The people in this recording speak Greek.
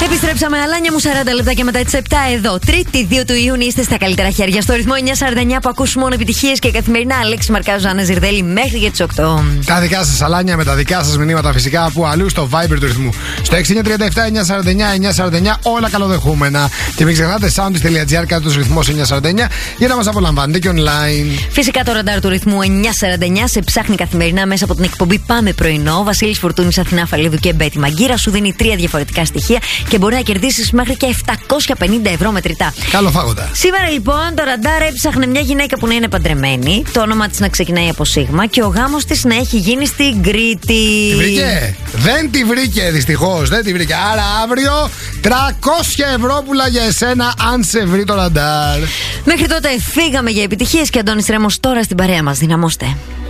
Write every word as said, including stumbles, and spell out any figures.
Επιστρέψαμε, Αλάνια μου, σαράντα λεπτά και μετά τις επτά εδώ. Τρίτη δύο του Ιούνιου είστε στα καλύτερα χέρια. Στο ρυθμό εννιακόσια σαράντα εννιά που ακούς μόνο επιτυχίες και καθημερινά. Αλέξη Μαρκάζου, Ζάνα Ζιρδέλη μέχρι και τις οκτώ. Τα δικά σας Αλάνια με τα δικά σας μηνύματα φυσικά από αλλού στο Viber του ρυθμού. Στο έξι εννιά τρία επτά εννιακόσια σαράντα εννιά εννιακόσια σαράντα εννιά όλα καλοδεχούμενα. Και μην ξεχνάτε soundis.gr κάτω του ρυθμός εννιακόσια σαράντα εννιά για να μας απολαμβάνετε και online. Φυσικά το ραντάρ του ρυθμού εννιακόσια σαράντα εννιά σε ψάχνει καθημερινά μέσα από την εκπομπή Πάμε Πρωινό. Βασίλης Φουρτούνης, Αθηνά Φαλίδου και Μπέτη Μαγκύρα σου δίνει τρία διαφορετικά στοιχεία και μπορεί να κερδίσεις μέχρι και επτακόσια πενήντα ευρώ μετρητά. Καλοφάγοντα. Σήμερα λοιπόν το ραντάρ έψαχνε μια γυναίκα που να είναι παντρεμένη, το όνομα της να ξεκινάει από Σίγμα και ο γάμος της να έχει γίνει στην Κρήτη. Τη βρήκε? Δεν τη βρήκε, δυστυχώς. Δεν τη βρήκε. Άρα αύριο τριακόσια ευρώ για εσένα, αν σε βρει το ραντάρ. Μέχρι τότε φύγαμε για επιτυχίες και Αντώνης Ρέμος τώρα στην παρέα μας. Δυναμώστε.